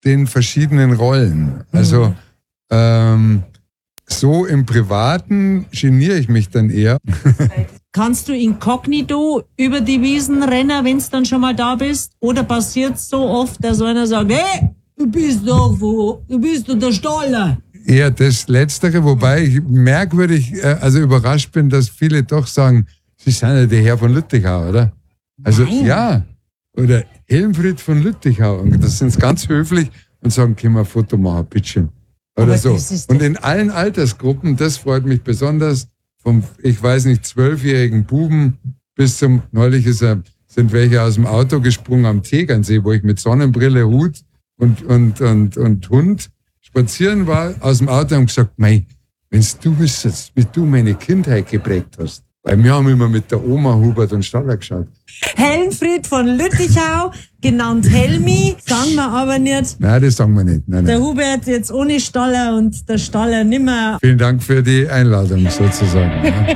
den verschiedenen Rollen. Also so im Privaten geniere ich mich dann eher. Kannst du inkognito über die Wiesen rennen, wenn du dann schon mal da bist? Oder passiert es so oft, dass einer sagt, hey, du bist doch der Stoller? Eher das Letztere, wobei ich merkwürdig, also überrascht bin, dass viele doch sagen, Sie sind ja der Herr von Lüttichau, oder? Also Nein. ja, oder Helmfried von Lüttichau. Und das sind ganz höflich und sagen, können wir ein Foto machen, bitteschön. Oder Aber so. das ist Und in allen Altersgruppen, das freut mich besonders, vom, ich weiß nicht, 12-jährigen Buben bis zum, neulich sind welche aus dem Auto gesprungen am Tegernsee, wo ich mit Sonnenbrille, Hut und Hund spazieren war, aus dem Auto und gesagt, mei, wenn's du wüsstest, wie du meine Kindheit geprägt hast. Weil wir haben immer mit der Oma Hubert und Staller geschaut. Helmfried von Lüttichau, genannt Helmi, sagen wir aber nicht. Nein, das sagen wir nicht. Nein, Der nein. Hubert jetzt ohne Staller und der Staller nimmer. Vielen Dank für die Einladung sozusagen. Ja.